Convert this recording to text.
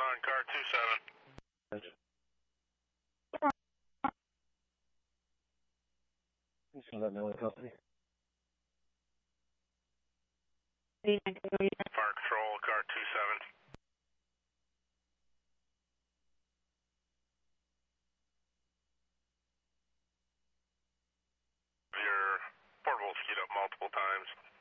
on car 27. Just gonna let me know what company. Fire control, car 27. Your portable's queued up multiple times.